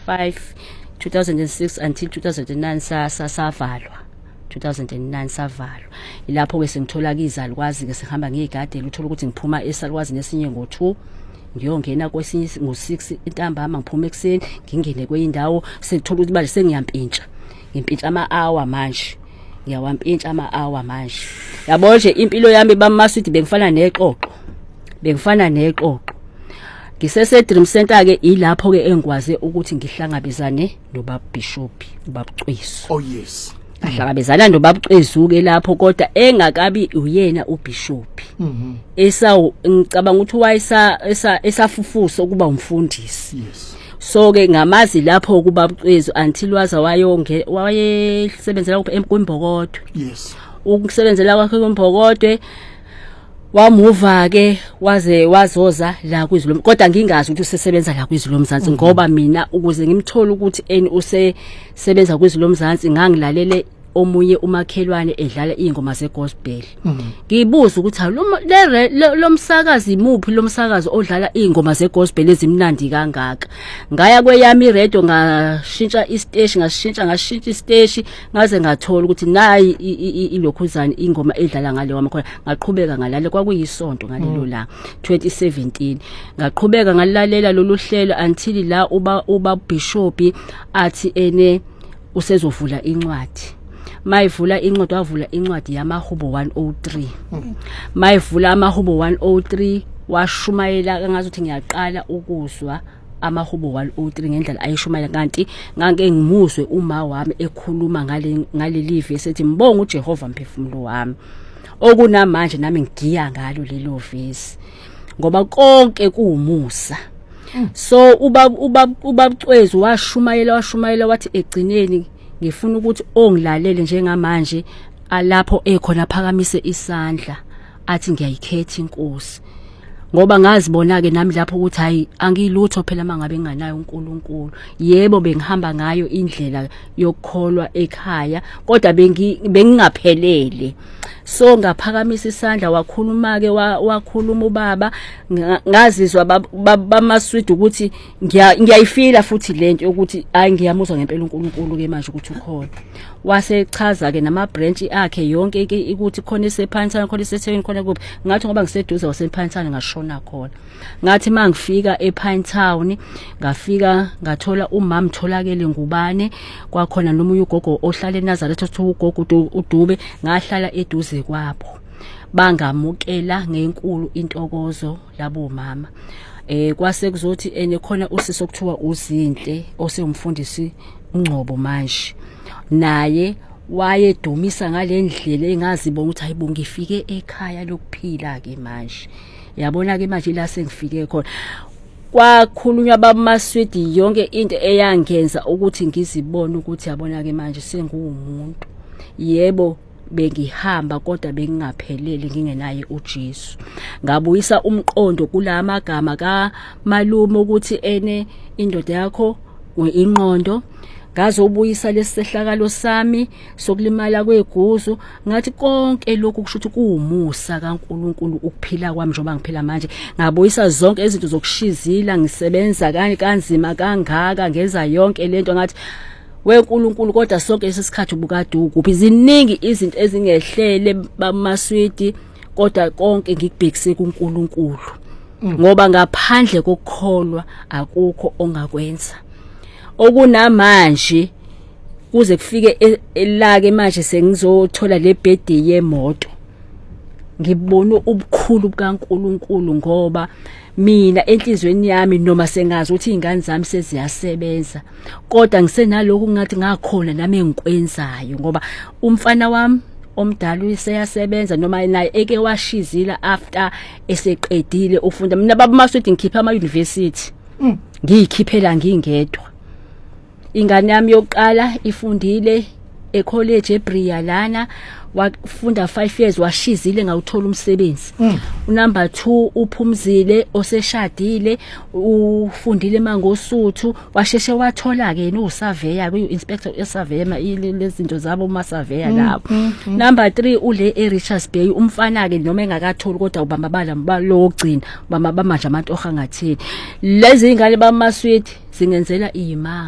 2005 2006 until 2009 savalwa 2009 savalwa. Ilapho ke sengithola izalukwazi ke sihamba ngezigadela uthola ukuthi ngiphuma esalukwazi nesinye ngo2 ngiyongena kwesinye ngo6 intambama ngiphuma ekseni ngingene kweyindawo sekuthola ukuthi manje sengiyampintsha ngimpintsha ama-hour manje ngiyawampintsha ama-hour manje. Yabo nje impilo yami bamaswidi bengifana neqoqo ngisese Dream Center ke ilapho ke engikwaze ukuthi ngihlangabezane nobaba Bishop ubaba Cwesu. Oh yes. Ahlangabezana nobaba Cwesu ke lapho kodwa engakabi uyena uBishop. Ngicabanga ukuthi wayesa esafufusa ukuba umfundisi. Yes. So ke ngamazi lapho kubaba Cwesu until wayesebenzela kwiMbokodo. Yes. Ukusebenzela kwakhe kwiMbokodo wamuva ke wazoza la kwiZulu kodwa ngingazi ukuthi usesebenza la kwiZulu Mzansi ngoba mina ukuze ngimthole ukuthi usesebenza kwiZulu Mzansi ngangilalele omunye umakhelwane edlala ingoma zegospel. Ngiyibuza ukuthi lo msakazi imuphi lo msakazi odlala ingoma zegospel ezimnandi kangaka. Ngaya kweyami radio ngashintsha isiteshi ngaze ngathola ukuthi nayi ilokhuzana ingoma edlala ngale wamakhola ngaqhubeka ngalale kwakuyisonto ngalelo la 2017 ngaqhubeka ngalalela lolu hlelo until la uba Bishop athi usezovula incwadi. Mayivula incwadi wavula incwadi yamahubo 103. Mayivula amahubo 103 washumayela kangazuthi ngiyaqala ukuzwa amahubo 103 ngendlela ayishumayela kanti ngake ngimuzwe uma wami ekhuluma ngale live esethi mbonga uJehova mphefumulo wami. Okunamanje nami ngigiya ngalo lelo vesi ngoba konke kuumusa. So ubaba Cwesu washumayela wathi egcineni ngifuna ukuthi ongilalele njengamanje alapho ekhona phakamise isandla athi ngiyayikhetha inkosi ngoba ngazibona ke nami lapho ukuthi hayi angilutho phela mangabe nganayo uNkulunkulu. Yebo bengihamba ngayo indlela yokukholwa ekhaya kodwa bengingaphelele. So ngaphakamisa isandla wakhuluma ke wakhuluma ubaba ngazizwa bamaswidi ukuthi ngiyayifila futhi lento ukuthi hayi ngiyamuzwa ngempela uNkulunkulu ke manje ukuthi ukhona. Wasechaza ke nama branch akhe yonke ukuthi khona esePhantana khona eseThekwini khona kuphi ngathi ngoba ngiseduze wasePhantana ngashona khona. Ngathi mangifika ePine Town ngafika ngathola umama mtholakele ngubane kwakhona nomunye ugogo ohlala eNazaretha othi ugogo uDube ngahlala eduze kwabo bangamukela ngenkulu intokozo labo mama. Kwase kuzothi khona usisi okuthiwa uZinhle osengumfundisi uNgcobo manje naye wayedumisa ngalendlela engazibona ukuthi hayibo ngifike ekhaya lokuphila ke manje. Yabona ke manje la sengifike khona kwakhulunywa bamaswidi yonke into eyangenza ukuthi ngizibone ukuthi yabona ke manje sengumuntu. Yebo bengihamba kodwa bengingaphelele ngingenaye uJesu. Ngabuyisa umqondo kula magama kaMalume ukuthi indoda yakho ingqondo ngazobuyisa lesihlakalo sami sokulimala kweguzu ngathi konke lokhu kushuthi kuumusa kaNkulunkulu ukuphila kwami njengoba ngiphila manje. Ngabuyisa zonke izinto zokushizila ngisebenza kanzima kangaka ngenza yonke lento ngathi weNkulunkulu kodwa sonke isikhathi ubukade ukuphi. Ziningi izinto ezingehlele bamaswidi kodwa konke ngikubhekise kuNkulunkulu ngoba ngaphandle kokukholwa akukho ongakwenza. Okunamanje kuze kufike elake manje sengizothola le birthday yemoto ngibona ubukhulu bukaNkulunkulu ngoba mina enhlizweni yami noma sengazi ukuthi izingane zami seziyasebenza kodwa ngisenaloko ngathi ngakhona nami engikwenzayo ngoba umfana wami omdala useyasebenza noma naye eke washizila after eseqedile ufunda. Mina baba maswidi ngikhipha ama university ngiyikhiphela ngingedwa. Ingane yami yokuqala ifundile ecollege eBria lana wafunda 5 years washizile ngawuthola umsebenzi. Number 2 uphumzile oseshadile ufundile mangosuthu washeshe wathola ke usurveyor ku-inspector esurveyor lezinto zabo umasurveyor lapho. Number 3 ule eRichards Bay umfana ke noma engakatholi kodwa ubamba bala lokugcina ubamba manje amantu ohangathini. Lezi ingane bamaswidi zingenzela imanga.